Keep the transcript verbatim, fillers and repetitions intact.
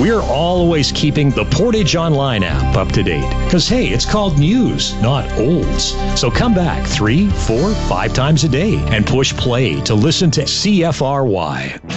We're always keeping the Portage Online app up to date. Because, hey, it's called news, not olds. So come back three, four, five times a day and push play to listen to C F R Y.